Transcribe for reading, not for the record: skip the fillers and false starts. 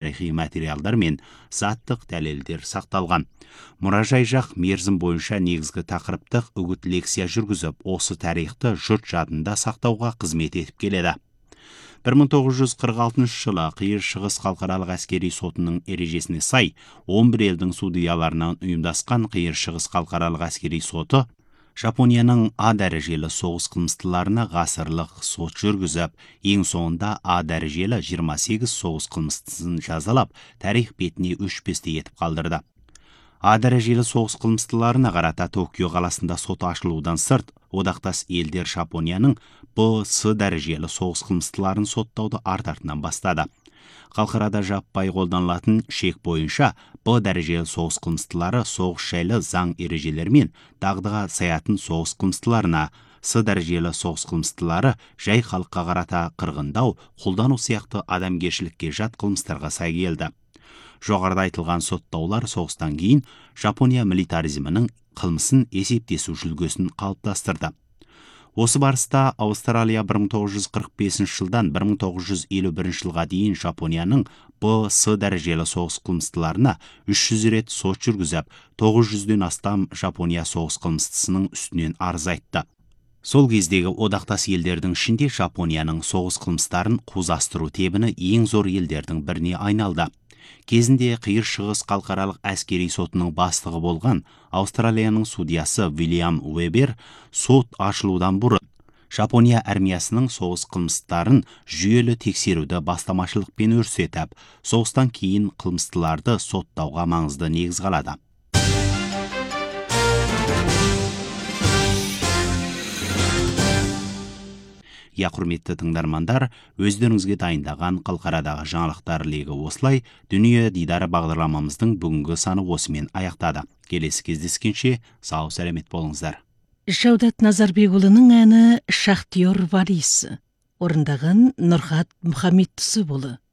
тарихи материалдар мен заттық дәлелдер сақталған. Мұражай жақ мерзім бойынша негізгі тақырыптық үгіт лекция жүргізіп, осы тарихты жұрт жадында сақтауға қызмет етіп келеді. 1946 жылы Қиыр Шығыс халықаралық әскери сотының ережесіне сай 11 елдің судьяларынан ұйымдасқан Қиыр Шығыс халықаралық әскери соты Жапонияның А дәрежелі соғыс қылмыстыларына ғасырлық сот жүргізіп, ең соңында А дәрежелі 28 соғыс қылмыстысын жазалап, тарих бетіне өшпесті етіп қалдырды. А дәрежелі соғыс қылмыстыларына қарата Токио қаласында сот ашылудан сырт, одақтас елдер Жапонияның Б, С дәрежелі соғыс қылмыстыларын соттауды арт-артынан бастады. Халықарада жаппай қолданылатын шек бойынша Б дәрежелі соғыс қылмыстылары соғыс жайлы заң ережелері мен дағдыға саятын соғыс қылмыстыларына, С дәрежелі соғыс қылмыстылары жай халыққа қарата қырғындау, қолдану сияқты адамгершілікке жат қылмыстарға сай келді. Жоғарыда айтылған соттаулар соғыстан кейін Жапония милитаризмінің қылмысын есептесу жүлгесін қалыптастырды. Осы барыста Австралия 1945 жылдан 1951 жылға дейін Жапонияның Б, С дәрежелі соғыс қылмыстыларына 300 рет сот жүргізіп, 900-ден астам Жапония соғыс қылмыстысының үстінен арыз айтты. Сол кездегі одақтас елдердің ішінде Жапонияның соғыс қылмыстарын қузастыру тебіні ең зор елдердің біріне айналды. Кезінде Қиыр Шығыс халықаралық әскери сотының бастығы болған Австралияның судьясы Вильям Уэбер сот ашылудан бұрын Жапония армиясының соғыс қылмыстарын жүйелі тексеруді бастамашылықпен өрсетіп, соғыстан кейін қылмыстыларды соттауға маңызды негіз қалады. Құрметті тыңдармандар, өздеріңізге дайындаған халықарадағы жаңалықтар легі осылай, дүние дидары бағдарламамыздың бүгінгі саны осымен аяқтады. Келесі кездескенше сау сәлемет болыңыздар. Жаудат Назарбекұлының әні «Шахтер валisi» орындаған Нұрхат Мұхаммедтісі болы.